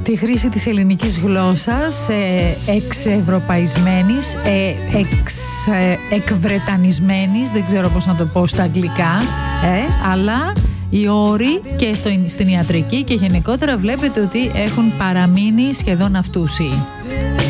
τη χρήση της ελληνικής γλώσσας εξευρωπαϊσμένης, εκβρετανισμένης, δεν ξέρω πώς να το πω στα αγγλικά, αλλά οι όροι και στην ιατρική και γενικότερα βλέπετε ότι έχουν παραμείνει σχεδόν αυτούσιοι.